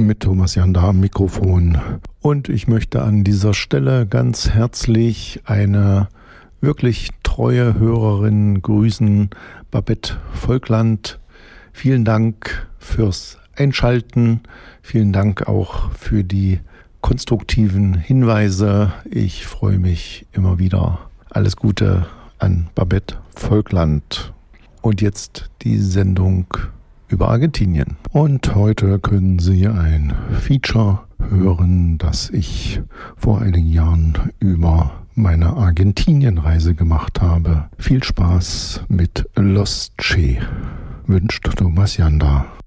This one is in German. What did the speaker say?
mit Thomas Janda am Mikrofon. Und ich möchte an dieser Stelle ganz herzlich eine wirklich treue Hörerin grüßen, Babette Volkland. Vielen Dank fürs Einschalten. Vielen Dank auch für die konstruktiven Hinweise. Ich freue mich immer wieder. Alles Gute an Babette Volkland. Und jetzt die Sendung über Argentinien. Und heute können Sie ein Feature hören, das ich vor einigen Jahren über meine Argentinienreise gemacht habe. Viel Spaß mit Los Che, wünscht Thomas Janda.